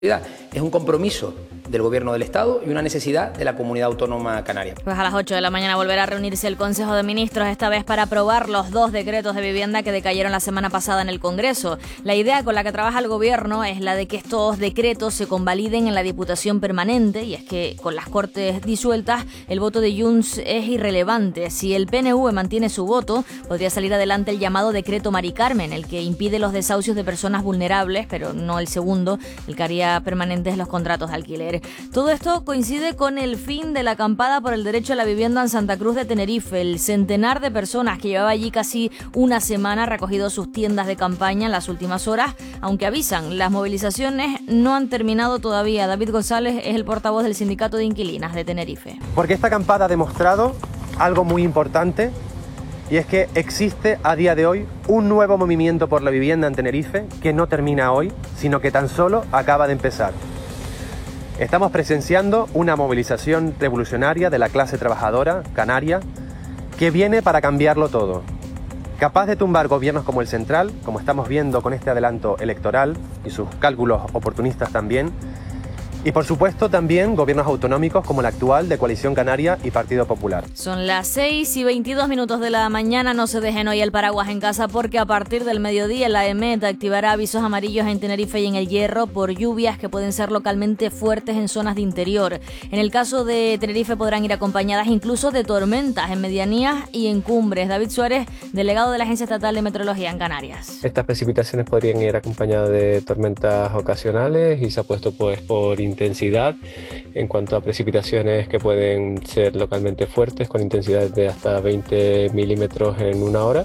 Es un compromiso del Gobierno del Estado y una necesidad de la Comunidad Autónoma Canaria. Pues a las 8 de la mañana volverá a reunirse el Consejo de Ministros, esta vez para aprobar los 2 decretos de vivienda que decayeron la semana pasada en el Congreso. La idea con la que trabaja el Gobierno es la de que estos decretos se convaliden en la Diputación Permanente, y es que con las Cortes disueltas el voto de Junts es irrelevante. Si el PNV mantiene su voto, podría salir adelante el llamado decreto Mari Carmen, el que impide los desahucios de personas vulnerables, pero no el segundo, el que haría permanentes los contratos de alquiler. Todo esto coincide con el fin de la acampada por el derecho a la vivienda en Santa Cruz de Tenerife. El centenar de personas que llevaba allí casi una semana ha recogido sus tiendas de campaña en las últimas horas, aunque avisan, las movilizaciones no han terminado todavía. David González es el portavoz del Sindicato de Inquilinas de Tenerife. Porque esta acampada ha demostrado algo muy importante, y es que existe a día de hoy un nuevo movimiento por la vivienda en Tenerife que no termina hoy, sino que tan solo acaba de empezar. Estamos presenciando una movilización revolucionaria de la clase trabajadora canaria que viene para cambiarlo todo. Capaz de tumbar gobiernos como el central, como estamos viendo con este adelanto electoral y sus cálculos oportunistas también. Y por supuesto también gobiernos autonómicos como el actual de Coalición Canaria y Partido Popular. Son las 6:22 de la mañana. No se dejen hoy el paraguas en casa, porque a partir del mediodía la EMET activará avisos amarillos en Tenerife y en El Hierro por lluvias que pueden ser localmente fuertes en zonas de interior. En el caso de Tenerife podrán ir acompañadas incluso de tormentas en medianías y en cumbres. David Suárez, delegado de la Agencia Estatal de Meteorología en Canarias. Estas precipitaciones podrían ir acompañadas de tormentas ocasionales y se ha puesto por intensidad en cuanto a precipitaciones que pueden ser localmente fuertes con intensidades de hasta 20 milímetros en una hora.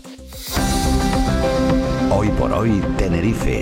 Hoy por hoy, Tenerife.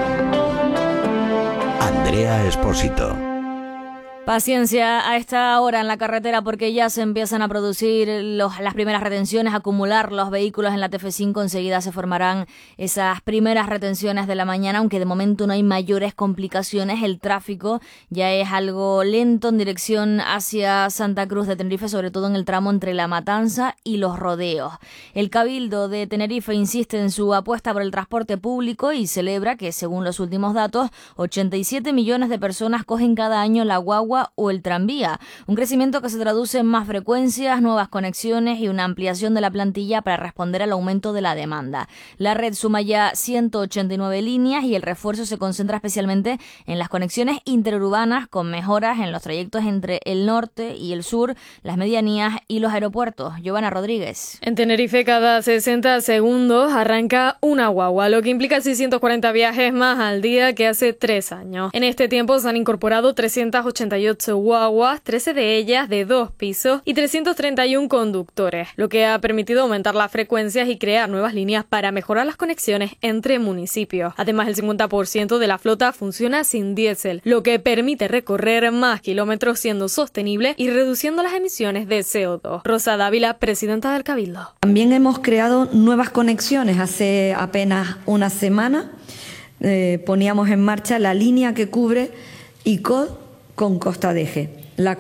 Andrea Espósito. Paciencia a esta hora en la carretera, porque ya se empiezan a producir las primeras retenciones, a acumular los vehículos en la TF5. Enseguida se formarán esas primeras retenciones de la mañana, aunque de momento no hay mayores complicaciones. El tráfico ya es algo lento en dirección hacia Santa Cruz de Tenerife, sobre todo en el tramo entre La Matanza y Los Rodeos. El Cabildo de Tenerife insiste en su apuesta por el transporte público y celebra que, según los últimos datos, 87 millones de personas cogen cada año la guagua o el tranvía, un crecimiento que se traduce en más frecuencias, nuevas conexiones y una ampliación de la plantilla para responder al aumento de la demanda. La red suma ya 189 líneas y el refuerzo se concentra especialmente en las conexiones interurbanas, con mejoras en los trayectos entre el norte y el sur, las medianías y los aeropuertos. Giovanna Rodríguez. En Tenerife, cada 60 segundos arranca una guagua, lo que implica 640 viajes más al día que hace 3 años. En este tiempo se han incorporado 388 guaguas, 13 de ellas de 2 pisos y 331 conductores, lo que ha permitido aumentar las frecuencias y crear nuevas líneas para mejorar las conexiones entre municipios. Además, el 50% de la flota funciona sin diésel, lo que permite recorrer más kilómetros siendo sostenible y reduciendo las emisiones de CO2. Rosa Dávila, presidenta del Cabildo. También hemos creado nuevas conexiones. Hace apenas una semana poníamos en marcha la línea que cubre ICOD con Costa de Eje, la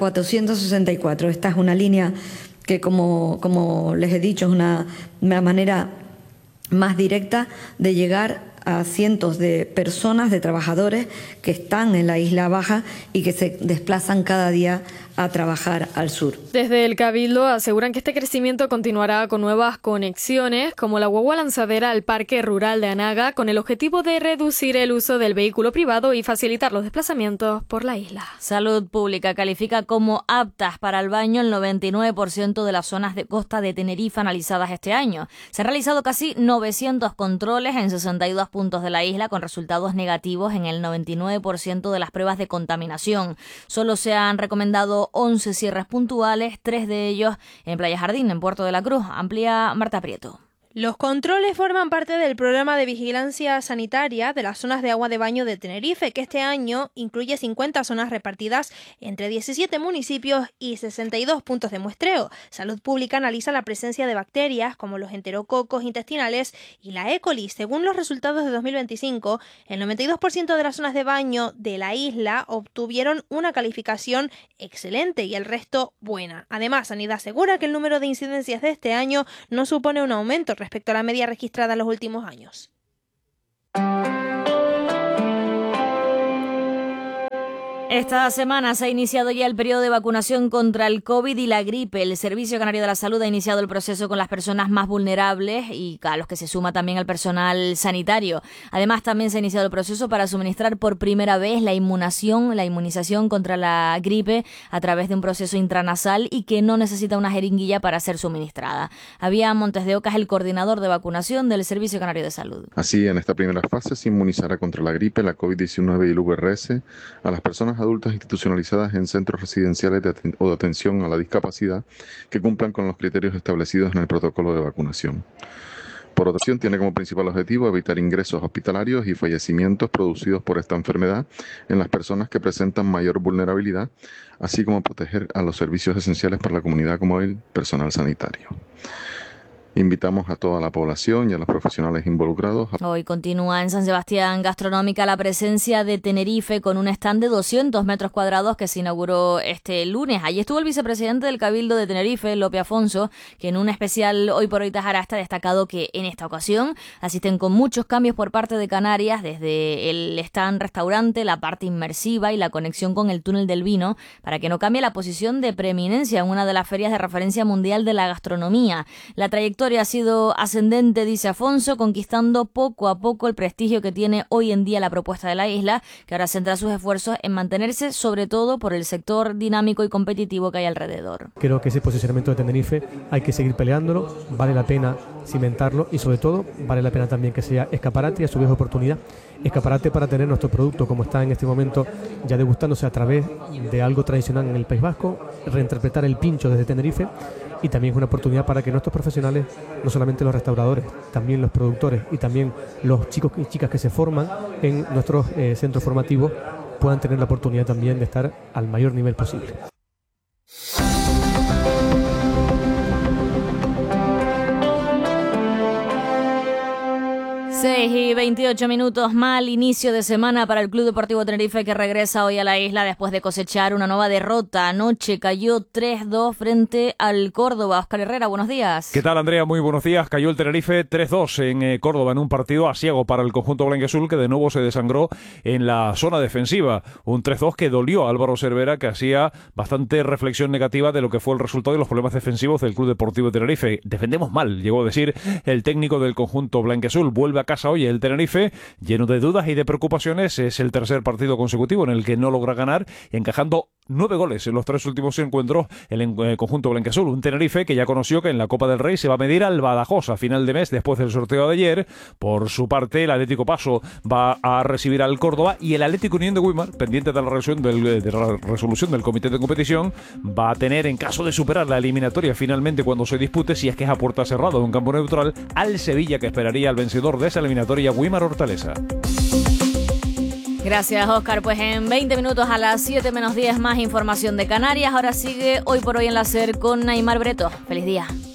464. Esta es una línea que, como les he dicho, es una manera más directa de llegar a cientos de personas, de trabajadores que están en la Isla Baja y que se desplazan cada día a trabajar al sur. Desde el Cabildo aseguran que este crecimiento continuará con nuevas conexiones, como la guagua lanzadera al Parque Rural de Anaga, con el objetivo de reducir el uso del vehículo privado y facilitar los desplazamientos por la isla. Salud Pública califica como aptas para el baño el 99% de las zonas de costa de Tenerife analizadas este año. Se han realizado casi 900 controles en 62 puntos de la isla, con resultados negativos en el 99% de las pruebas de contaminación. Solo se han recomendado 11 cierres puntuales, 3 de ellos en Playa Jardín, en Puerto de la Cruz. Amplía Marta Prieto. Los controles forman parte del programa de vigilancia sanitaria de las zonas de agua de baño de Tenerife, que este año incluye 50 zonas repartidas entre 17 municipios y 62 puntos de muestreo. Salud Pública analiza la presencia de bacterias como los enterococos intestinales y la E. coli. Según los resultados de 2025, el 92% de las zonas de baño de la isla obtuvieron una calificación excelente y el resto buena. Además, Sanidad asegura que el número de incidencias de este año no supone un aumento respecto a la media registrada en los últimos años. Esta semana se ha iniciado ya el periodo de vacunación contra el COVID y la gripe. El Servicio Canario de la Salud ha iniciado el proceso con las personas más vulnerables y a los que se suma también al personal sanitario. Además, también se ha iniciado el proceso para suministrar por primera vez la inmunización contra la gripe a través de un proceso intranasal y que no necesita una jeringuilla para ser suministrada. Había Montes de Oca, el coordinador de vacunación del Servicio Canario de Salud. Así, en esta primera fase se inmunizará contra la gripe, la COVID-19 y el VRS a las personas adultas institucionalizadas en centros residenciales o de atención a la discapacidad que cumplan con los criterios establecidos en el protocolo de vacunación. Por otra parte, tiene como principal objetivo evitar ingresos hospitalarios y fallecimientos producidos por esta enfermedad en las personas que presentan mayor vulnerabilidad, así como proteger a los servicios esenciales para la comunidad como el personal sanitario. Invitamos a toda la población y a los profesionales involucrados. Hoy continúa en San Sebastián Gastronómica la presencia de Tenerife con un stand de 200 metros cuadrados que se inauguró este lunes. Allí estuvo el vicepresidente del Cabildo de Tenerife, Lope Afonso, que en un especial Hoy por Hoy Tajarasta ha destacado que en esta ocasión asisten con muchos cambios por parte de Canarias, desde el stand restaurante, la parte inmersiva y la conexión con el túnel del vino, para que no cambie la posición de preeminencia en una de las ferias de referencia mundial de la gastronomía. La trayectoria ha sido ascendente, dice Afonso, conquistando poco a poco el prestigio que tiene hoy en día la propuesta de la isla, que ahora centra sus esfuerzos en mantenerse, sobre todo por el sector dinámico y competitivo que hay alrededor. Creo que ese posicionamiento de Tenerife hay que seguir peleándolo, vale la pena cimentarlo y sobre todo vale la pena también que sea escaparate y a su vez oportunidad. Escaparate para tener nuestro producto como está en este momento ya degustándose a través de algo tradicional en el País Vasco, reinterpretar el pincho desde Tenerife, y también es una oportunidad para que nuestros profesionales, no solamente los restauradores, también los productores y también los chicos y chicas que se forman en nuestros centros formativos puedan tener la oportunidad también de estar al mayor nivel posible. 6:28 mal inicio de semana para el Club Deportivo Tenerife, que regresa hoy a la isla después de cosechar una nueva derrota. Anoche cayó 3-2 frente al Córdoba. Óscar Herrera, buenos días. ¿Qué tal, Andrea? Muy buenos días. Cayó el Tenerife 3-2 en Córdoba en un partido asiago para el conjunto blanquiazul, que de nuevo se desangró en la zona defensiva. Un 3-2 que dolió a Álvaro Cervera, que hacía bastante reflexión negativa de lo que fue el resultado y los problemas defensivos del Club Deportivo Tenerife. Defendemos mal, llegó a decir el técnico del conjunto blanquiazul. Vuelve a casa hoy el Tenerife, lleno de dudas y de preocupaciones. Es el tercer partido consecutivo en el que no logra ganar, encajando 9 goles en los 3 últimos encuentros el conjunto blanquiazul. Un Tenerife que ya conoció que en la Copa del Rey se va a medir al Badajoz a final de mes después del sorteo de ayer. Por su parte, el Atlético Paso va a recibir al Córdoba y el Atlético Unión de Güímar, pendiente de la resolución del comité de competición, va a tener, en caso de superar la eliminatoria finalmente cuando se dispute, si es que es a puerta cerrada o en campo neutral, al Sevilla, que esperaría al vencedor de esa eliminatoria, Güímar Hortaleza. Gracias, Óscar. Pues en 20 minutos a las 7:10 más información de Canarias. Ahora sigue Hoy por Hoy en la SER con Neymar Breto. Feliz día.